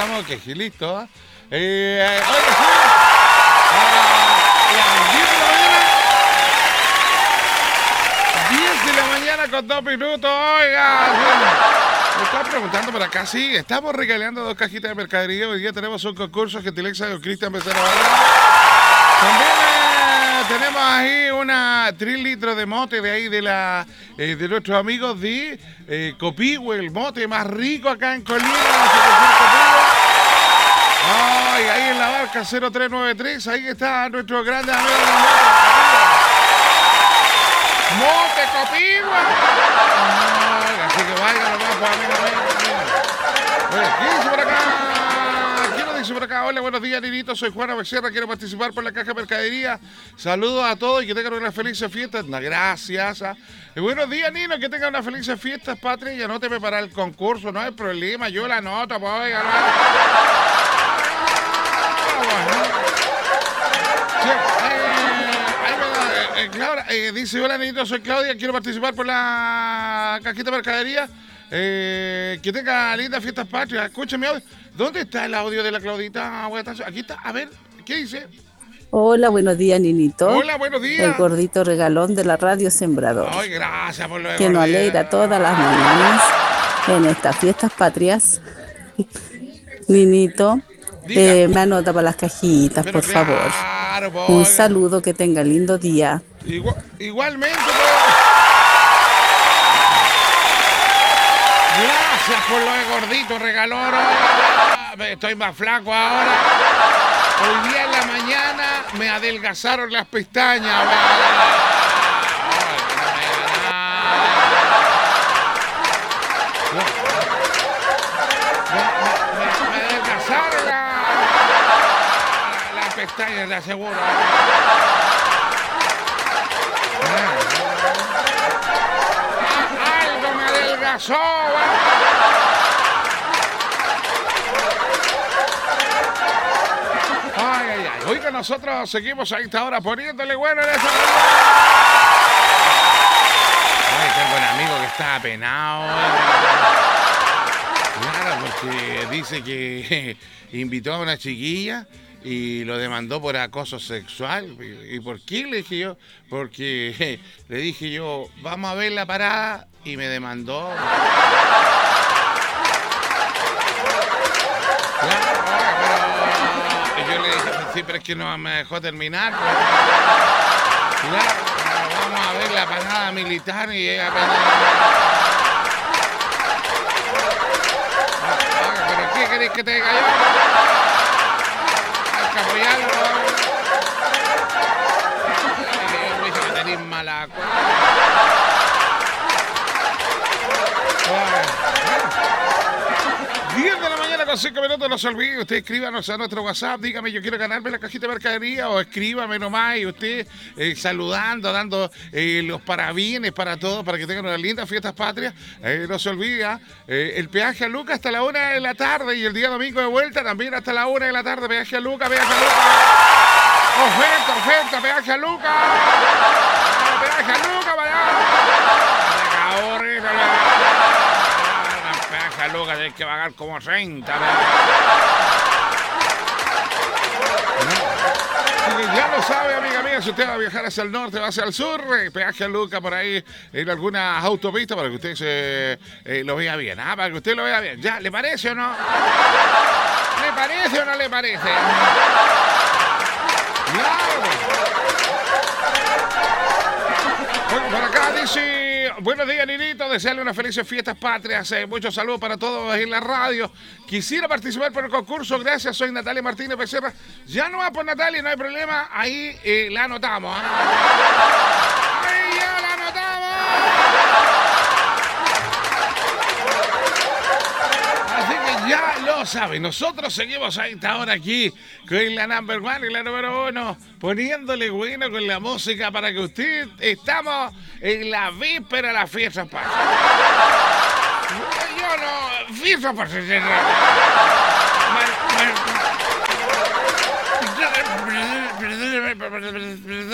estamos que listo. Oiga, sí, a las 10 de la mañana. 10 de la mañana con 2 minutos, oiga. Me están preguntando por acá, sí, estamos regalando 2 cajitas de mercadería. Hoy día tenemos un concurso gentileza de Cristian Becerra Barra. También tenemos ahí una 3 litros de mote de ahí de nuestros amigos de Copihue, el mote más rico acá en Colina. Ay, ahí en la barca 0393, ahí está nuestro grande amigo del mote Copihue. Así que vayan nomás, pues, amigo. Oye, ¿qué dice por acá? ¿Quién nos dice por acá? Hola, buenos días, Ninito. Soy Juana Becerra, quiero participar por la caja de mercadería. Saludos a todos y que tengan unas felices fiestas. No, gracias. Buenos días, Nino, que tengan unas felices fiestas, Patria. Y anóteme para el concurso, no hay problema. Yo la anoto, pues, oiga, Claudia, dice, hola, Ninito, soy Claudia, quiero participar por la cajita de mercadería. Que tenga lindas fiestas patrias. Escúchame, ¿dónde está el audio de la Claudita? Aquí está, a ver, ¿qué dice? Hola, buenos días, Ninito. Hola, buenos días. El gordito regalón de la radio Sembrador. Ay, gracias por lo de que nos gordita. alegra todas las mañanas en estas fiestas patrias. Ninito, Diga. me anota para las cajitas, Pero por favor. claro, pues, Un oiga. saludo, que tenga lindo día. Igualmente, pues. Gracias por lo de gordito, regalón. Estoy más flaco ahora. Hoy día en la mañana me adelgazaron las pestañas. Me adelgazaron las pestañas, te aseguro. Algo me adelgazó. Ay. Oiga, nosotros seguimos a esta hora poniéndole bueno en esa. Ay, tengo un amigo que está apenado. Claro, porque dice que invitó a una chiquilla y lo demandó por acoso sexual. ¿Y por qué? Le dije yo. Porque le dije yo, vamos a ver la parada, y me demandó. Yo le dije, sí, pero es que no me dejó terminar. Claro, vamos a ver la parada militar y ella ¿pero qué querés que te diga yo? Hay que apoyarlo. Yo me hice que tenés mala cuenta. 10 de la mañana con 5 minutos, no se olvide, usted escríbanos a nuestro WhatsApp, dígame yo quiero ganarme la cajita de mercadería, o escríbame nomás y usted saludando, dando los parabienes para todos, para que tengan unas lindas fiestas patrias. No se olvide, el peaje a Luca hasta la 1 de la tarde y el día domingo de vuelta también hasta la 1 de la tarde, peaje a Luca. Oferta, peaje a Luca. Peaje a Luca, vaya. Lucas, hay que pagar como 30. Ya lo sabe, amiga mía, si usted va a viajar hacia el norte, va hacia el sur, peaje a Luca por ahí en algunas autopistas para que usted se lo vea bien, para que usted lo vea bien. ¿Ya le parece o no? ¿Le parece o no le parece? Bueno, por acá dice, buenos días, Ninito, desearle unas felices fiestas patrias, muchos saludos para todos en la radio. Quisiera participar por el concurso, gracias, soy Natalia Martínez Becerra. Ya no va por Natalia, no hay problema, ahí la anotamos. Ahí ya la anotamos. Así que ya lo saben, nosotros seguimos a esta hora aquí con la number one y la número 1, poniéndole bueno con la música para que usted estamos en la víspera de las fiestas patrias. Yo no, fiestas patrias.